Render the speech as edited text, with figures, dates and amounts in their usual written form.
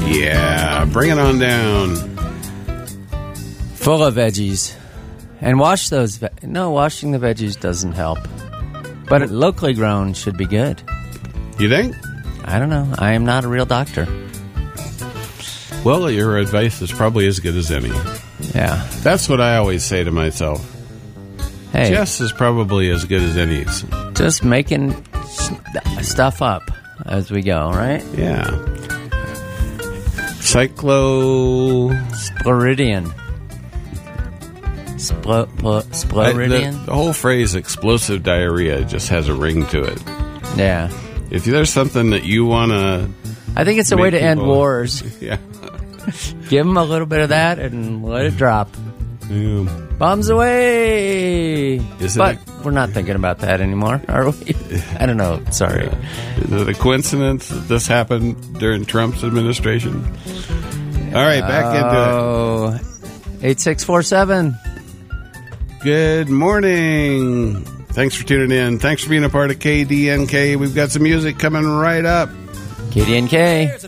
Yeah, bring it on down. Full of veggies. And wash those. No, washing the veggies doesn't help. But locally grown should be good. You think? I don't know. I am not a real doctor. Well, your advice is probably as good as any. Yeah. That's what I always say to myself. Hey. Jess is probably as good as any. Just making stuff up as we go, right? Yeah. Sploridian. Sploridian? The whole phrase explosive diarrhea just has a ring to it. Yeah. If there's something that you want to... I think it's a way to end wars. Yeah. Give them a little bit of that and let it drop. Yeah. Bombs away! But we're not thinking about that anymore, are we? I don't know. Sorry. Is it a coincidence that this happened during Trump's administration? All right, back into it. 8647. Good morning. Thanks for tuning in. Thanks for being a part of KDNK. We've got some music coming right up. KDNK.